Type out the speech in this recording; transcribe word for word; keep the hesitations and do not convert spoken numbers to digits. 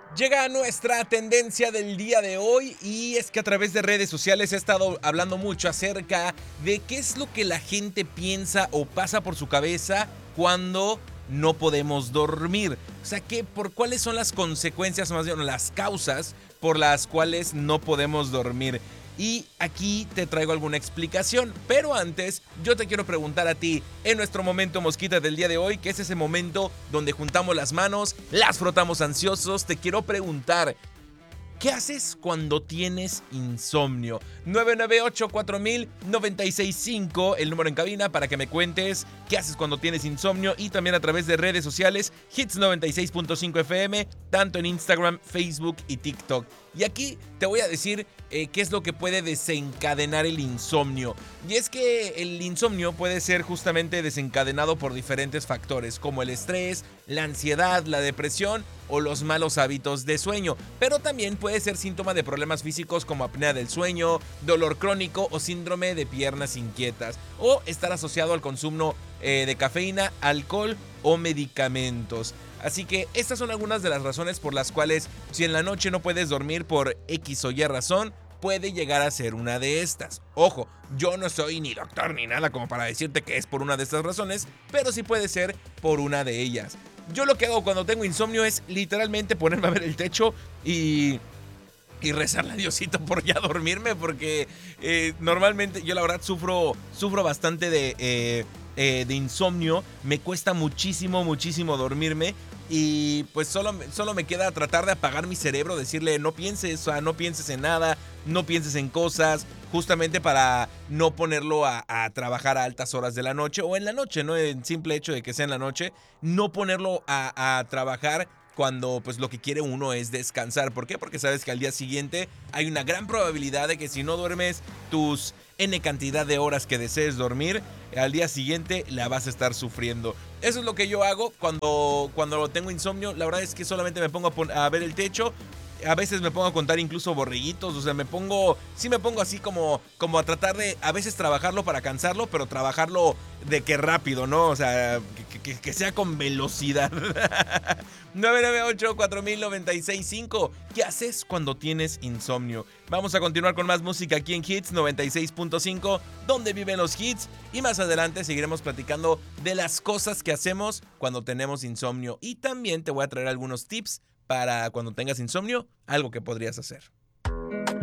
Llega nuestra tendencia del día de hoy y es que a través de redes sociales he estado hablando mucho acerca de qué es lo que la gente piensa o pasa por su cabeza cuando no podemos dormir. O sea, que por cuáles son las consecuencias, más bien las causas por las cuales no podemos dormir. Y aquí te traigo alguna explicación, pero antes yo te quiero preguntar a ti, en nuestro momento mosquita del día de hoy, que es ese momento donde juntamos las manos, las frotamos ansiosos, te quiero preguntar, ¿qué haces cuando tienes insomnio? nueve nueve ocho cuatro mil noventa y seis cinco, el número en cabina para que me cuentes qué haces cuando tienes insomnio y también a través de redes sociales, Hits noventa y seis punto cinco F M, tanto en Instagram, Facebook y TikTok. Y aquí te voy a decir eh, qué es lo que puede desencadenar el insomnio. Y es que el insomnio puede ser justamente desencadenado por diferentes factores, como el estrés, la ansiedad, la depresión o los malos hábitos de sueño. Pero también puede ser síntoma de problemas físicos como apnea del sueño, dolor crónico o síndrome de piernas inquietas. O estar asociado al consumo eh, de cafeína, alcohol o medicamentos. Así que estas son algunas de las razones por las cuales si en la noche no puedes dormir por X o Y razón, puede llegar a ser una de estas. Ojo, yo no soy ni doctor ni nada como para decirte que es por una de estas razones, pero sí puede ser por una de ellas. Yo lo que hago cuando tengo insomnio es literalmente ponerme a ver el techo y... y rezarle a Diosito por ya dormirme, porque eh, normalmente yo la verdad sufro, sufro bastante de, eh, eh, de insomnio, me cuesta muchísimo, muchísimo dormirme y pues solo, solo me queda tratar de apagar mi cerebro, decirle no pienses, o sea, no pienses en nada, no pienses en cosas, justamente para no ponerlo a, a trabajar a altas horas de la noche o en la noche, ¿no? El simple hecho de que sea en la noche, no ponerlo a, a trabajar cuando pues lo que quiere uno es descansar. ¿Por qué? Porque sabes que al día siguiente hay una gran probabilidad de que si no duermes tus N cantidad de horas que desees dormir, al día siguiente la vas a estar sufriendo. Eso es lo que yo hago cuando, cuando tengo insomnio. La verdad es que solamente me pongo a, pon- a ver el techo. A veces me pongo a contar incluso borreguitos, o sea, me pongo, sí me pongo así como, como a tratar de, a veces trabajarlo para cansarlo, pero trabajarlo de que rápido, ¿no? O sea, que, que, que sea con velocidad. nueve nueve ocho cuatro mil noventa y seis cinco. ¿Qué haces cuando tienes insomnio? Vamos a continuar con más música aquí en Hits noventa y seis punto cinco, donde viven los hits. Y más adelante seguiremos platicando de las cosas que hacemos cuando tenemos insomnio. Y también te voy a traer algunos tips para cuando tengas insomnio, algo que podrías hacer.